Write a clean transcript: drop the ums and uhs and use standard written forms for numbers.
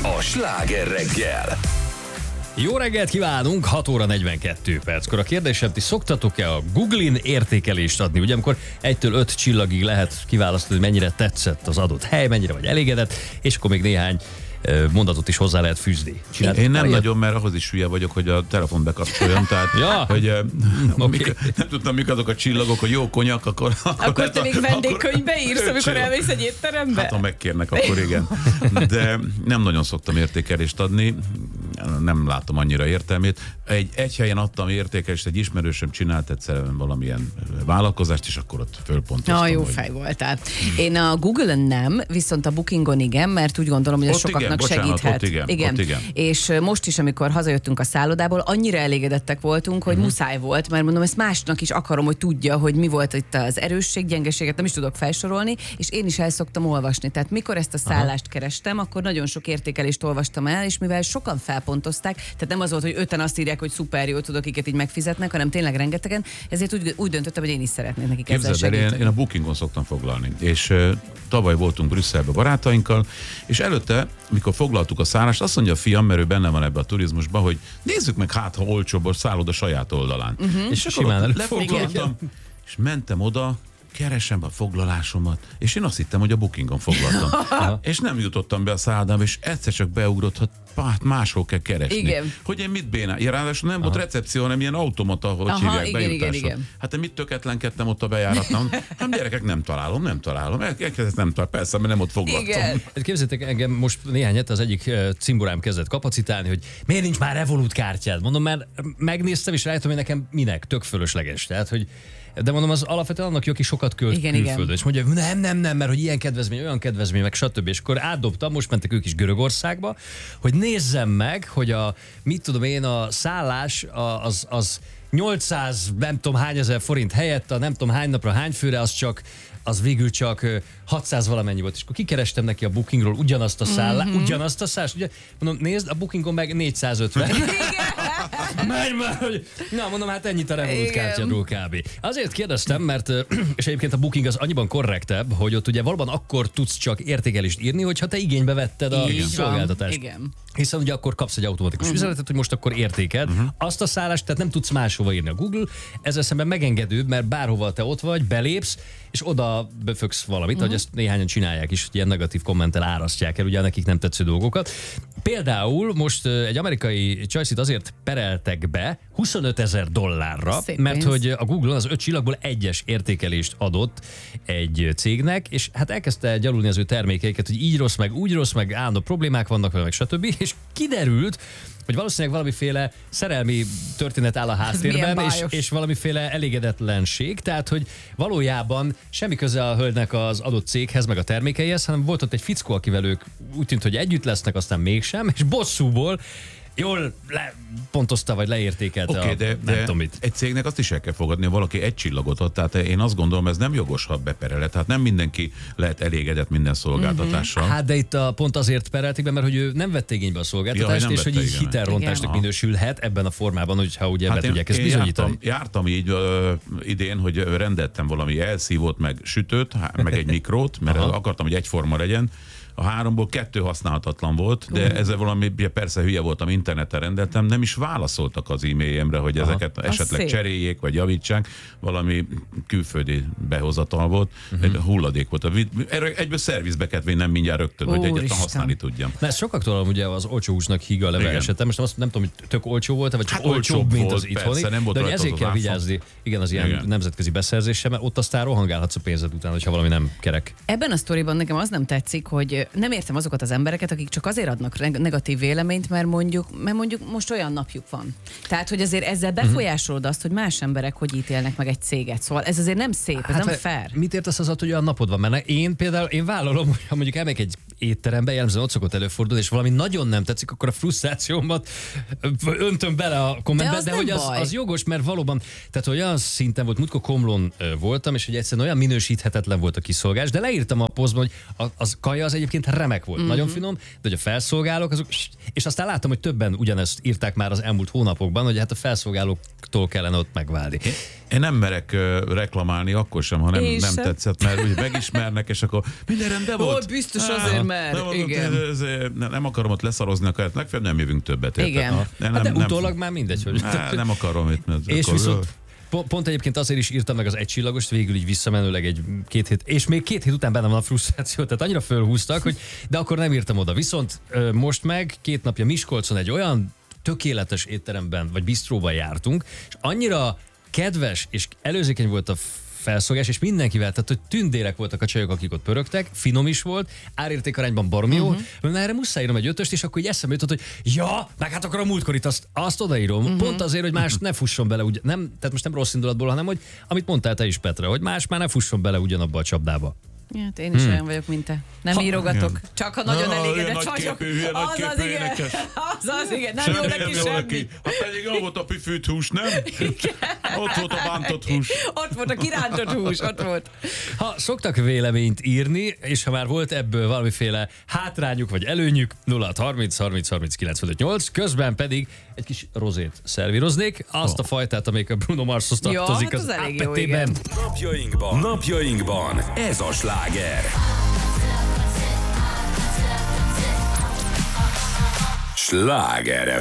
a Sláger reggel. Jó reggelt kívánunk, 6 óra 42 perckor. A kérdésem, ti szoktatok-e a Google-in értékelést adni? Ugye amikor 1-től 5 csillagig lehet kiválasztani, hogy mennyire tetszett az adott hely, mennyire vagy elégedett, és akkor még néhány mondatot is hozzá lehet fűzni. Én nem nagyon, mert ahhoz is hülye vagyok, hogy a telefon bekapcsoljam, tehát hogy nem tudtam, mik azok a csillagok, hogy jó konyak, akkor te még vendégkönyvbe írsz, amikor elmész egy étterembe? Hát ha megkérnek, akkor igen. De nem nagyon szoktam értékelést adni, nem látom annyira értelmét. Egy helyen adtam értékelést, egy ismerősöm csinált egyszer valamilyen vállalkozást, és akkor ott fölpontoztam. Jó fej voltál. Én a Google-on nem, viszont a Bookingon igen, mert úgy gondolom, hogy ez sokaknak segíthet. Ott igen. És most is, amikor hazajöttünk a szállodából, annyira elégedettek voltunk, hogy muszáj volt, mert mondom, ezt másnak is akarom, hogy tudja, hogy mi volt itt az erősség, gyengeséget nem is tudok felsorolni, és én is el szoktam olvasni. Tehát mikor ezt a szállást kerestem, akkor nagyon sok értékelést olvastam el, és mivel sokan felpontozták, tehát nem az volt, hogy 5-en azt írják, hogy szuper jó, tudok, akiket így megfizetnek, hanem tényleg rengetegen, ezért úgy döntöttem, hogy én is szeretnék nekik ezzel segíteni. Én a Bookingon szoktam foglalni, és tavaly voltunk Brüsszelbe barátainkkal, és előtte, mikor foglaltuk a szállást, azt mondja a fiam, mert ő benne van ebbe a turizmusban, hogy nézzük meg, hát ha olcsóbb a szállod a saját oldalán. És simán lefoglaltam, és mentem oda, keresem a foglalásomat, és én azt hittem, hogy a Bookingon foglaltam. És nem jutottam be a szállodába, és egyszer csak beugrott, hogy máshol kell keresni. Igen. Hogy én mit bénál? Ráadásul nem volt recepció, hanem ilyen automata, hogy hívják bejutásra. Igen. Hát én mit töketlenkedtem ott a bejáratnál? Hát gyerekek, nem találom. Elkezdett nem találom. Persze, mert nem ott foglaltam. Képzeljétek, engem most néhány hete az egyik cimborám kezdett kapacitálni, hogy miért nincs már Revolut kártyád? Mondom, mert megnéztem, és rájöttem, hogy nekem minek, tök fölösleges. Tehát, hogy de mondom, az alapvetően annak jó, aki sokat költ külföldön. És mondja, nem, mert hogy ilyen kedvezmény, olyan kedvezmény, meg stb. És akkor átdobtam, most mentek ők is Görögországba, hogy nézzem meg, hogy a szállás az 800 nem tudom hány ezer forint helyett a nem tudom hány napra hány főre, az végül csak 600 valamennyi volt. És akkor kikerestem neki a Bookingról ugyanazt a szállást, ugye, mondom, nézd, a Bookingon meg 450. Menj már, hogy... Na, mondom, hát ennyit a Revolut kártyádról kb. Azért kérdeztem, mert, és egyébként a Booking az annyiban korrektebb, hogy ott ugye valóban akkor tudsz csak értékelést írni, hogyha te igénybe vetted a szolgáltatást. Igen. Hiszen ugye akkor kapsz egy automatikus üzenetet, hogy most akkor értékeld. Azt a szállást, tehát nem tudsz máshova írni a Google, ezzel szemben megengedőbb, mert bárhova te ott vagy, belépsz, és oda beföksz valamit, hogy ezt néhányan csinálják is, hogy ilyen negatív kommenttel árasztják el ugye nekik nem tetsző dolgokat. Például most egy amerikai csajszit azért pereltek be $25,000, mert hogy a Google az 5 csillagból 1-es értékelést adott egy cégnek, és hát elkezdte gyalulni az ő termékeiket, hogy így rossz, meg úgy rossz, meg állandó problémák vannak vele, meg stb. És kiderült, hogy valószínűleg valamiféle szerelmi történet áll a háttérben, és valamiféle elégedetlenség, tehát hogy valójában semmi köze a hölgynek az adott céghez, meg a termékeihez, hanem volt ott egy fickó, akivel ők úgy tűnt, hogy együtt lesznek, aztán mégsem, és bosszúból jól lepontozta, vagy leértékelte nem tudom mit. Egy cégnek azt is el kell fogadni, valaki 1 csillagot ad, tehát én azt gondolom, ez nem jogos, ha beperele. Tehát nem mindenki lehet elégedett minden szolgáltatással. Hát de itt pont azért perelték be, mert hogy ő nem vette igénybe a szolgáltatást, és hogy így hitelrontásnak minősülhet ebben a formában, hogyha ugye be tudják ezt bizonyítani. Jártam így idén, hogy rendeltem valami elszívót, meg sütőt, meg egy mikrót, mert akartam, hogy egyforma legyen. A 3-ból 2 használhatatlan volt, de ezzel valami, persze hülye voltam, interneten rendeltem, nem is válaszoltak az e-mailjemre, hogy ezeket esetleg cseréljék, vagy javítsák. Valami külföldi behozatal volt, egy hulladék volt. Egyből szervizbe kellett venni, nem mindjárt rögtön, hogy egyáltalán használni tudjam. Na, ez sokaktól ugye az olcsó húsnak híg a leve esetem. Most nem tudom, hogy tök olcsó volt, vagy csak olcsóbb, mint az itthoni. De hogy ezért kell vigyázni, az ilyen nemzetközi beszerzéssel, mert ott aztán rohangálhatsz a pénzed után, hogyha valami nem kerek. Ebben a sztoriban nekem az nem tetszik, hogy nem értem azokat az embereket, akik csak azért adnak negatív véleményt, mert mondjuk most olyan napjuk van. Tehát, hogy azért ezzel befolyásolod azt, hogy más emberek hogy ítélnek meg egy céget. Szóval ez azért nem szép, ez nem fair. Mit értesz az, hogy olyan napod van? Mert én vállalom, hogy ha mondjuk elmegyek egy étterembe, jellemzően ott szokott előfordulni, és valami nagyon nem tetszik, akkor a frusztrációmat öntöm bele a kommentbe, de hogy az jogos, mert valóban, tehát olyan szinten volt, múltkor Komlón voltam, és hogy egyszerűen olyan minősíthetetlen volt a kiszolgálás, de leírtam a posztban, hogy az kaja az egyébként remek volt, nagyon finom, de hogy a felszolgálók azok, és aztán láttam, hogy többen ugyanezt írták már az elmúlt hónapokban, hogy hát a felszolgálóktól kellene ott megválni. Én nem merek reklamálni akkor sem, ha nem tetszett, mert ugye megismernek, és akkor minden rendben volt. Biztos azért, mert igen. Nem akarom ott leszarozni akart, legfeljebb nem jövünk többet. Érted? Igen. De utólag már mindegy, hogy... Nem akarom itt. És viszont pont egyébként azért is írtam meg az egyszillagost, végül így visszamenőleg egy-két hét, és még 2 hét után benne van a frusztráció, tehát annyira fölhúztak, hogy de akkor nem írtam oda. Viszont most meg 2 napja Miskolcon egy olyan tökéletes étteremben, vagy bistróban jártunk, és annyira kedves és előzékeny volt a felszolgás, és mindenkivel, tehát hogy tündérek voltak a csajok, akik ott pörögtek, finom is volt, árértékarányban baromi jó, mert erre muszáj írom egy 5-öst, és akkor így eszembe jutott, hogy ja, meg hát akkor a múltkorit azt odaírom, pont azért, hogy más ne fusson bele, tehát most nem rossz indulatból, hanem hogy amit mondtál te is, Petra, hogy más már ne fusson bele ugyanabba a csapdába. Hát én is olyan vagyok, mint te. Nem írogatok, csak ha nagyon elégedett vagyok. Az, igen, nem jó neki semmi. Hát pedig jó volt a püfült hús, nem? Ott volt a bántott hús. Ott volt a kirántott hús, ott volt. Ha szoktak véleményt írni, és ha már volt ebből valamiféle hátrányuk vagy előnyük, 0630 30 30 95 8, közben pedig egy kis rozét szervíroznék, azt a fajtát, amelyik a Bruno Marshoz tartozik hát az elég jó, igen. Napjainkban ez a sláger. Sláger